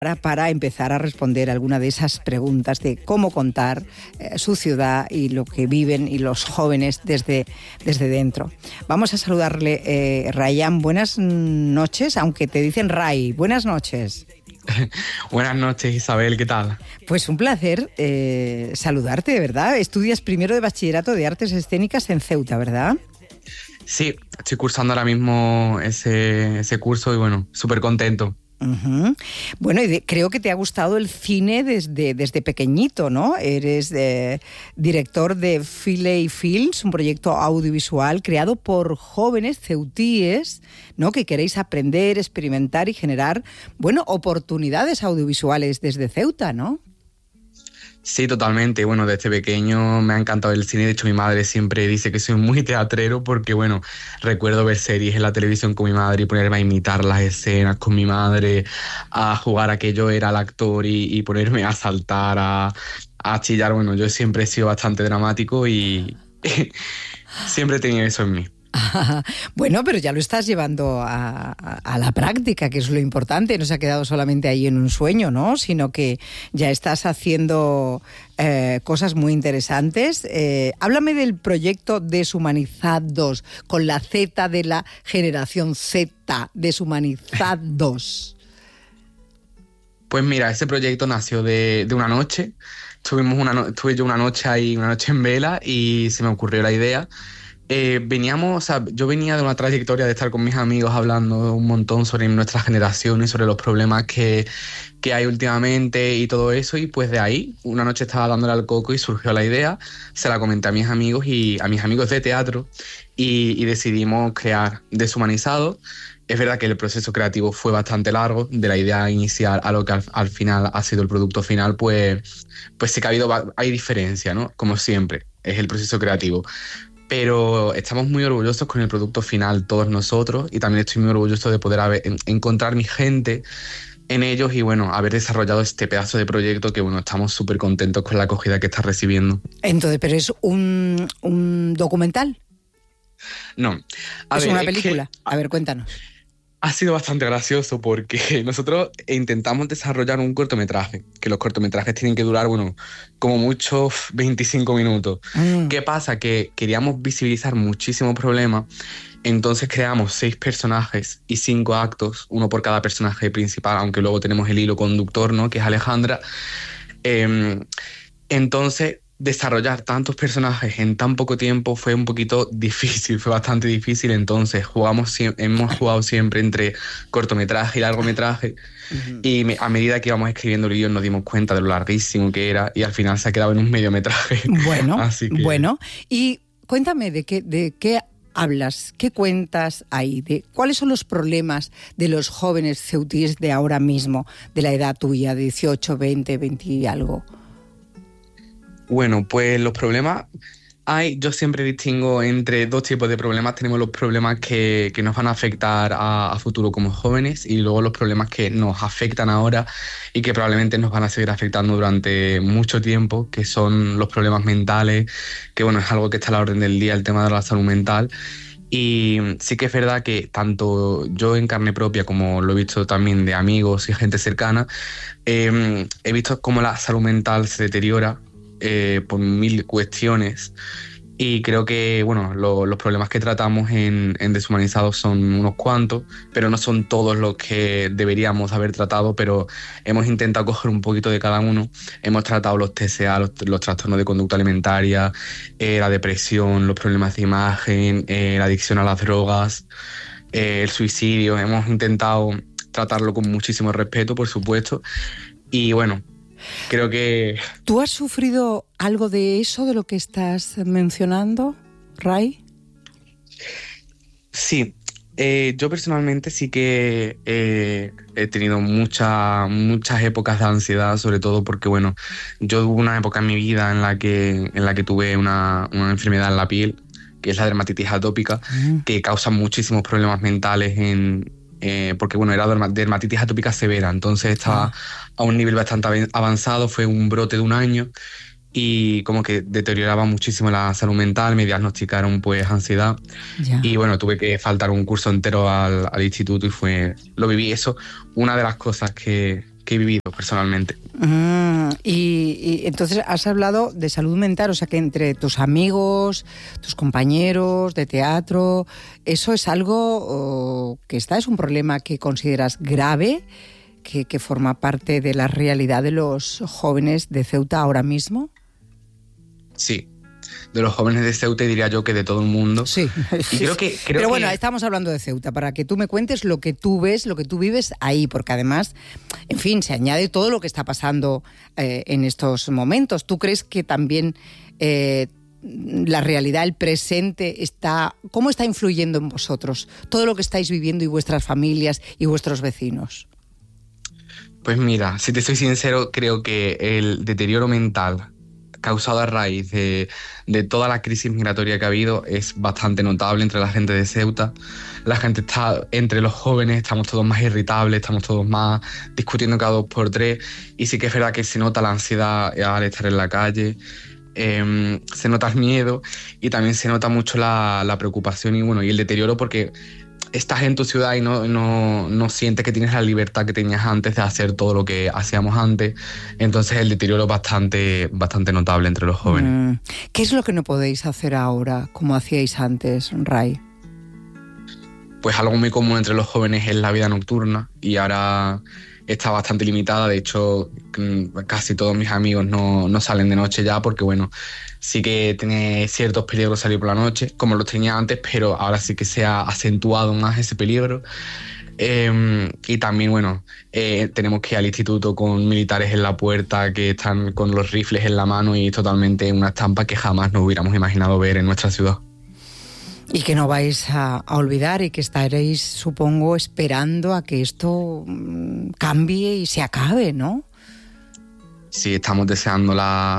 para empezar a responder alguna de esas preguntas de cómo contar su ciudad y lo que viven y los jóvenes desde dentro. Vamos a saludarle, Rayán, buenas noches, aunque te dicen Ray, buenas noches. Buenas noches, Isabel, ¿qué tal? Pues un placer saludarte, de verdad. Estudias primero de bachillerato de artes escénicas en Ceuta, ¿verdad? Sí, estoy cursando ahora mismo ese curso y bueno, súper contento. Uh-huh. Bueno, y creo que te ha gustado el cine desde pequeñito, ¿no? Eres director de Filey Films, un proyecto audiovisual creado por jóvenes ceutíes, ¿no? Que queréis aprender, experimentar y generar, bueno, oportunidades audiovisuales desde Ceuta, ¿no? Sí, totalmente. Bueno, desde pequeño me ha encantado el cine. De hecho, mi madre siempre dice que soy muy teatrero porque, bueno, recuerdo ver series en la televisión con mi madre y ponerme a imitar las escenas con mi madre, a jugar a que yo era el actor y ponerme a saltar, a chillar. Bueno, yo siempre he sido bastante dramático y siempre he tenido eso en mí. Bueno, pero ya lo estás llevando a la práctica, que es lo importante. No se ha quedado solamente ahí en un sueño, ¿no? Sino que ya estás haciendo cosas muy interesantes. Háblame del proyecto Deshumanizados, con la Z de la generación Z, Deshumanizados. Pues mira, ese proyecto nació de una noche. Estuve yo una noche ahí, una noche en vela, y se me ocurrió la idea. Yo venía de una trayectoria de estar con mis amigos hablando un montón sobre nuestra generación y sobre los problemas que hay últimamente y todo eso, y pues de ahí una noche estaba dándole al coco y surgió la idea, se la comenté a mis amigos de teatro y decidimos crear Deshumanizado. Es verdad que el proceso creativo fue bastante largo, de la idea inicial a lo que al final ha sido el producto final, pues sí que hay diferencia, ¿no? Como siempre, es el proceso creativo. Pero estamos muy orgullosos con el producto final, todos nosotros, y también estoy muy orgulloso de poder encontrar mi gente en ellos y, bueno, haber desarrollado este pedazo de proyecto que, bueno, estamos súper contentos con la acogida que está recibiendo. Entonces, ¿pero es un documental? No. ¿Es una película? A ver, cuéntanos. Ha sido bastante gracioso porque nosotros intentamos desarrollar un cortometraje, que los cortometrajes tienen que durar, bueno, como mucho 25 minutos. ¿Qué pasa? Que queríamos visibilizar muchísimos problemas, entonces creamos 6 personajes y 5 actos, uno por cada personaje principal, aunque luego tenemos el hilo conductor, ¿no? Que es Alejandra. Entonces, desarrollar tantos personajes en tan poco tiempo fue un poquito difícil, fue bastante difícil. Entonces hemos jugado siempre entre cortometraje y largometraje. Uh-huh. Y a medida que íbamos escribiendo el guión nos dimos cuenta de lo larguísimo que era y al final se ha quedado en un mediometraje. Bueno, Así que... bueno. Y cuéntame de qué hablas, qué cuentas ahí, de cuáles son los problemas de los jóvenes ceutíes de ahora mismo, de la edad tuya, de 18, 20, 20 y algo. Bueno, pues los problemas yo siempre distingo entre 2 tipos de problemas. Tenemos los problemas que nos van a afectar a futuro como jóvenes y luego los problemas que nos afectan ahora y que probablemente nos van a seguir afectando durante mucho tiempo, que son los problemas mentales, que bueno, es algo que está a la orden del día, el tema de la salud mental. Y sí que es verdad que tanto yo en carne propia como lo he visto también de amigos y gente cercana, he visto cómo la salud mental se deteriora por 1000 cuestiones y creo que bueno, los problemas que tratamos en Deshumanizados son unos cuantos, pero no son todos los que deberíamos haber tratado, pero hemos intentado coger un poquito de cada uno. Hemos tratado los TCA, los trastornos de conducta alimentaria, la depresión, los problemas de imagen, la adicción a las drogas, el suicidio. Hemos intentado tratarlo con muchísimo respeto, por supuesto, y bueno, creo que... ¿Tú has sufrido algo de eso, de lo que estás mencionando, Ray? Sí, yo personalmente sí que he tenido muchas épocas de ansiedad, sobre todo porque, bueno, yo hubo una época en mi vida en la que tuve una enfermedad en la piel, que es la dermatitis atópica, que causa muchísimos problemas mentales porque bueno, era dermatitis atópica severa, entonces estaba a un nivel bastante avanzado, fue un brote de un año y como que deterioraba muchísimo la salud mental, me diagnosticaron pues ansiedad. Ya. Y bueno, tuve que faltar un curso entero al instituto y lo viví eso, una de las cosas que he vivido personalmente. Y entonces has hablado de salud mental, o sea que entre tus amigos, tus compañeros de teatro, ¿eso es algo es un problema que consideras grave, que forma parte de la realidad de los jóvenes de Ceuta ahora mismo? Sí, de los jóvenes de Ceuta, y diría yo que de todo el mundo. Sí, y creo bueno, estamos hablando de Ceuta, para que tú me cuentes lo que tú ves, lo que tú vives ahí, porque además, en fin, se añade todo lo que está pasando en estos momentos. ¿Tú crees que también la realidad, el presente, cómo está influyendo en vosotros? Todo lo que estáis viviendo y vuestras familias y vuestros vecinos. Pues mira, si te soy sincero, creo que el deterioro mental causado a raíz de toda la crisis migratoria que ha habido es bastante notable entre la gente de Ceuta. La gente está, entre los jóvenes, estamos todos más irritables, estamos todos más discutiendo cada 2 por 3, y sí que es verdad que se nota la ansiedad al estar en la calle, se nota el miedo, y también se nota mucho la preocupación y el deterioro, porque estás en tu ciudad y no sientes que tienes la libertad que tenías antes de hacer todo lo que hacíamos antes. Entonces el deterioro es bastante notable entre los jóvenes. ¿Qué es lo que no podéis hacer ahora como hacíais antes, Ray? Pues algo muy común entre los jóvenes es la vida nocturna, y ahora está bastante limitada. De hecho, casi todos mis amigos no salen de noche ya, porque sí que tiene ciertos peligros salir por la noche, como los tenía antes, pero ahora sí que se ha acentuado más ese peligro. Y también, tenemos que ir al instituto con militares en la puerta que están con los rifles en la mano, y totalmente una estampa que jamás nos hubiéramos imaginado ver en nuestra ciudad. Y que no vais a olvidar, y que estaréis, supongo, esperando a que esto cambie y se acabe, ¿no? Sí, estamos deseando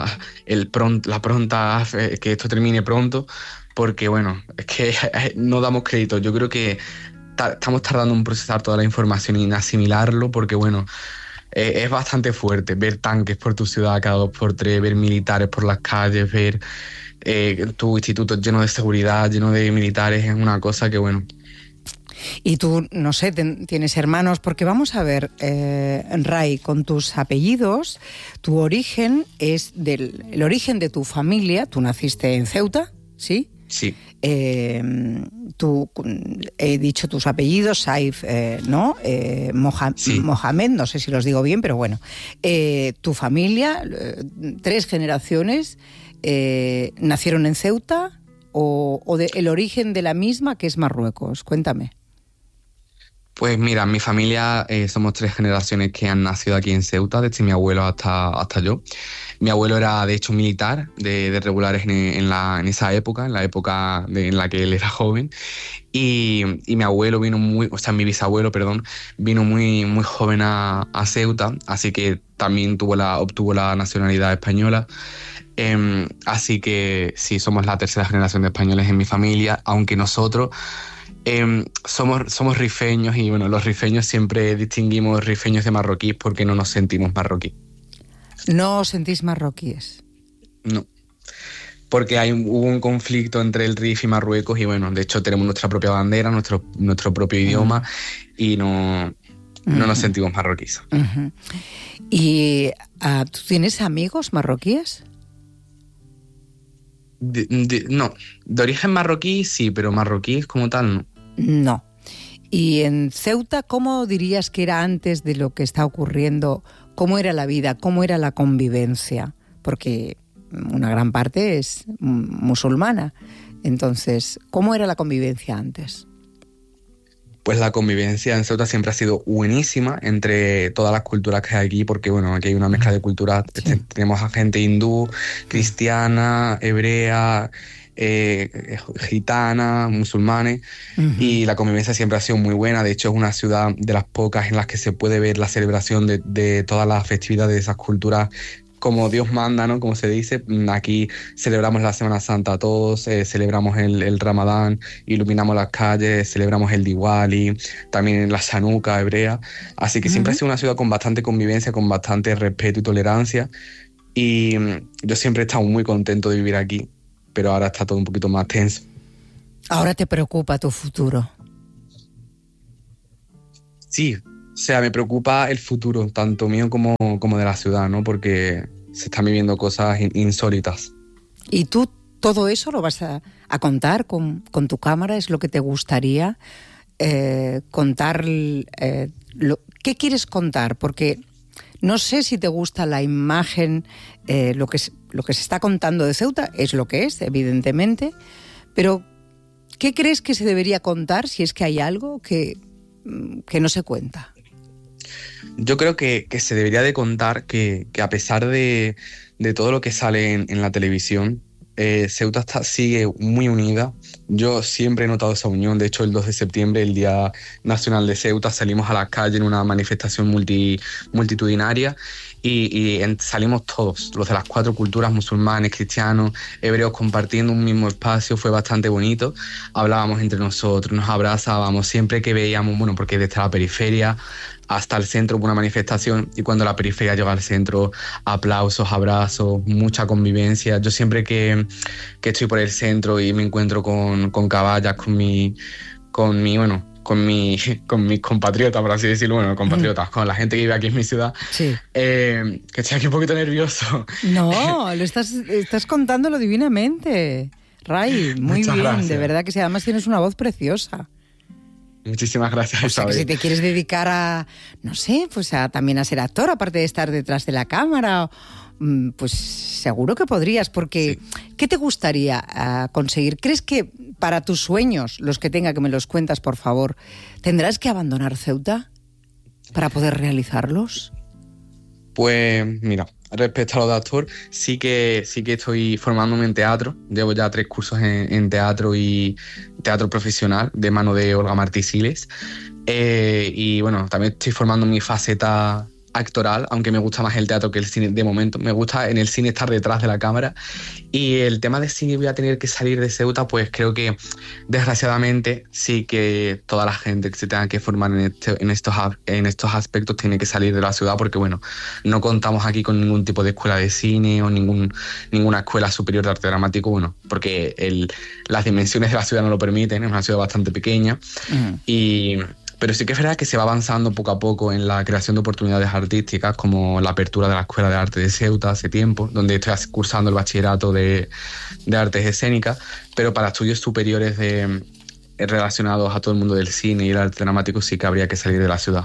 que esto termine pronto, porque es que no damos crédito. Yo creo que estamos tardando en procesar toda la información y en asimilarlo, porque es bastante fuerte ver tanques por tu ciudad cada 2 por 3, ver militares por las calles, ver tu instituto lleno de seguridad, lleno de militares. Es una cosa que Y tú, no sé, tienes hermanos, porque vamos a ver, Ray, con tus apellidos, tu origen es el origen de tu familia. Tú naciste en Ceuta, ¿sí? Sí. Tú, he dicho tus apellidos, Saif, ¿no? Sí. Mohamed, no sé si los digo bien, pero bueno. Tu familia, 3 generaciones, ¿nacieron en Ceuta o el origen de la misma, que es Marruecos? Cuéntame. Pues mira, mi familia somos 3 generaciones que han nacido aquí en Ceuta, desde mi abuelo hasta yo. Mi abuelo era, de hecho, militar de regulares en esa época, en la época en la que él era joven. Y mi abuelo mi bisabuelo, perdón, vino muy, muy joven a Ceuta, así que también obtuvo la nacionalidad española. Así que sí, somos la 3ª generación de españoles en mi familia, aunque nosotros somos rifeños, y los rifeños siempre distinguimos rifeños de marroquíes porque no nos sentimos marroquíes. ¿No os sentís marroquíes? No, porque hubo un conflicto entre el Rif y Marruecos, y de hecho tenemos nuestra propia bandera, nuestro propio idioma, y no nos sentimos marroquíes. ¿Y tú tienes amigos marroquíes? No, de origen marroquí sí, pero marroquíes como tal no. No. Y en Ceuta, ¿cómo dirías que era antes de lo que está ocurriendo? ¿Cómo era la vida? ¿Cómo era la convivencia? Porque una gran parte es musulmana. Entonces, ¿cómo era la convivencia antes? Pues la convivencia en Ceuta siempre ha sido buenísima entre todas las culturas que hay aquí, porque aquí hay una mezcla de culturas. Sí. Tenemos a gente hindú, cristiana, hebrea, gitana, musulmanes, y la convivencia siempre ha sido muy buena. De hecho, es una ciudad de las pocas en las que se puede ver la celebración de todas las festividades de esas culturas como Dios manda, ¿no? Como se dice. Aquí celebramos la Semana Santa todos, celebramos el Ramadán, iluminamos las calles, celebramos el Diwali, también la Chanuca hebrea. Así que siempre ha sido una ciudad con bastante convivencia, con bastante respeto y tolerancia. Y yo siempre he estado muy contento de vivir aquí, pero ahora está todo un poquito más tenso. ¿Ahora te preocupa tu futuro? Sí, sea, me preocupa el futuro, tanto mío como de la ciudad, ¿no? Porque se están viviendo cosas insólitas. ¿Y tú todo eso lo vas a contar con tu cámara? ¿Es lo que te gustaría contar? ¿Qué quieres contar? Porque no sé si te gusta la imagen, lo que se está contando de Ceuta es lo que es, evidentemente, pero ¿qué crees que se debería contar si es que hay algo que no se cuenta? Yo creo que se debería de contar que a pesar de todo lo que sale en la televisión, Ceuta sigue muy unida. Yo siempre he notado esa unión. De hecho, el 2 de septiembre, el Día Nacional de Ceuta, salimos a la calle en una manifestación multitudinaria y salimos todos, los de las 4 culturas, musulmanes, cristianos, hebreos, compartiendo un mismo espacio. Fue bastante bonito. Hablábamos entre nosotros, nos abrazábamos siempre que veíamos, bueno, porque desde la periferia hasta el centro hubo una manifestación, y cuando la periferia llega al centro, aplausos, abrazos, mucha convivencia. Yo siempre que estoy por el centro y me encuentro con caballas, con mis compatriotas, por así decirlo, bueno, compatriotas, con la gente que vive aquí en mi ciudad, sí. Que estoy aquí un poquito nervioso. No, estás contándolo divinamente, Ray, muy Muchas bien, gracias. de verdad que sí, además tienes una voz preciosa. Muchísimas gracias, O sea, que Isabel. si te quieres dedicar a, no sé, pues también a ser actor, aparte de estar detrás de la cámara, pues seguro que podrías, porque Sí. ¿qué te gustaría conseguir? ¿Crees que para tus sueños, los que tenga, que me los cuentas, por favor, tendrás que abandonar Ceuta para poder realizarlos? Pues mira, respecto a lo de actor, sí que estoy formándome en teatro. Llevo ya 3 cursos en teatro y teatro profesional de mano de Olga Martí Siles. Y bueno, también estoy formando mi faceta actoral, aunque me gusta más el teatro que el cine de momento. Me gusta en el cine estar detrás de la cámara. Y el tema de si voy a tener que salir de Ceuta, pues creo que desgraciadamente sí que toda la gente que se tenga que formar en estos aspectos tiene que salir de la ciudad, porque bueno, no contamos aquí con ningún tipo de escuela de cine o ninguna escuela superior de arte dramático, bueno, porque las dimensiones de la ciudad no lo permiten, es una ciudad bastante pequeña. Pero sí que es verdad que se va avanzando poco a poco en la creación de oportunidades artísticas, como la apertura de la Escuela de Arte de Ceuta hace tiempo, donde estoy cursando el bachillerato de artes escénicas, pero para estudios superiores relacionados a todo el mundo del cine y el arte dramático sí que habría que salir de la ciudad.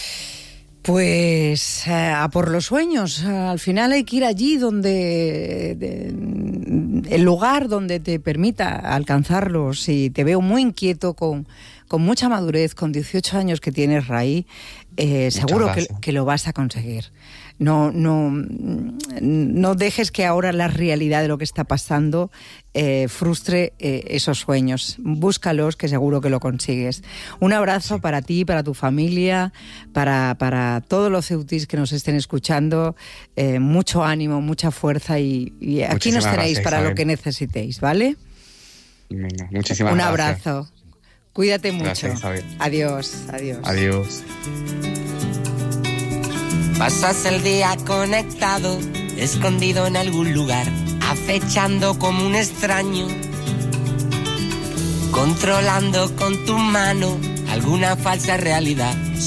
Pues a por los sueños. Al final hay que ir allí donde el lugar donde te permita alcanzarlos. Y te veo muy inquieto, con mucha madurez, con 18 años que tienes, Ray. Seguro que lo vas a conseguir. No dejes que ahora la realidad de lo que está pasando frustre esos sueños. Búscalos, que seguro que lo consigues. Un abrazo para ti, para tu familia, para todos los ceutis que nos estén escuchando. Mucho ánimo, mucha fuerza y aquí nos tenéis para lo que necesitéis, ¿vale? Venga, muchísimas gracias. Un abrazo. Cuídate mucho. Gracias, Isabel. Adiós, adiós. Adiós. Pasas el día conectado, escondido en algún lugar, acechando como un extraño, controlando con tu mano alguna falsa realidad.